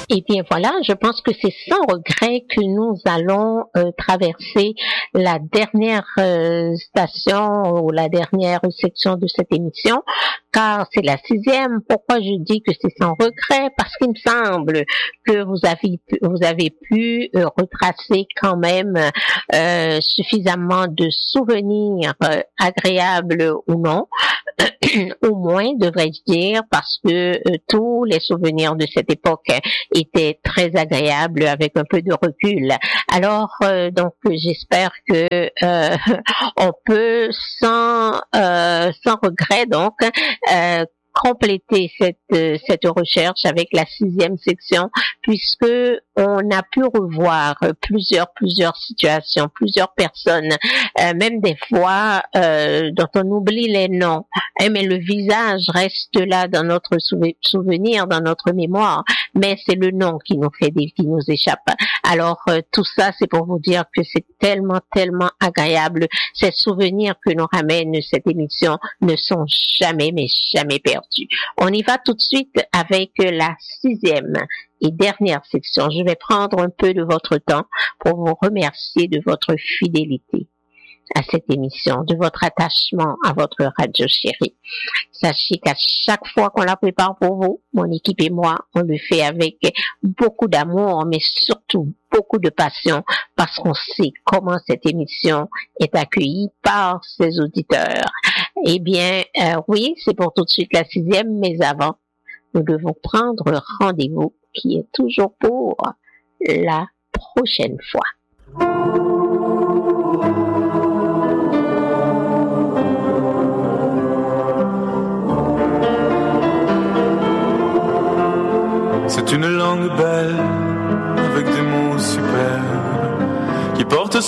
Eh bien voilà, je pense que c'est sans regret que nous allons traverser la dernière station ou la dernière section de cette émission, car c'est la 6e. Pourquoi je dis que c'est sans regret? Parce qu'il me semble que vous avez pu retracer quand même suffisamment de souvenirs agréables ou non. Au moins, devrais-je dire, parce que tous les souvenirs de cette époque étaient très agréables avec un peu de recul. Alors, donc, j'espère que on peut sans regret, donc, compléter cette recherche avec la 6e section, puisque on a pu revoir plusieurs situations, plusieurs personnes, même des fois dont on oublie les noms, mais le visage reste là dans notre souvenir, dans notre mémoire, mais c'est le nom qui nous échappe. Alors tout ça, c'est pour vous dire que c'est tellement agréable. Ces souvenirs que nous ramène cette émission ne sont jamais perdus. On y va tout de suite avec la 6e et dernière section. Je vais prendre un peu de votre temps pour vous remercier de votre fidélité à cette émission, de votre attachement à votre radio chérie. Sachez qu'à chaque fois qu'on la prépare pour vous, mon équipe et moi, on le fait avec beaucoup d'amour, mais surtout beaucoup de passion, parce qu'on sait comment cette émission est accueillie par ses auditeurs. Eh bien, oui, c'est pour tout de suite la 6e, mais avant, nous devons prendre rendez-vous, qui est toujours pour la prochaine fois. C'est une langue belle